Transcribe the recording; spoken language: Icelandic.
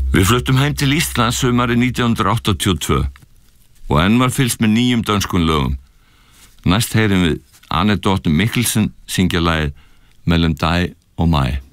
Við fluttum heim til Íslands sumarið 1982 og enn var fylgst með nýjum dönskum lögum. Næst heyrum við Anne Dorthe Mikkelsen syngja lagið Mellem dig og mig.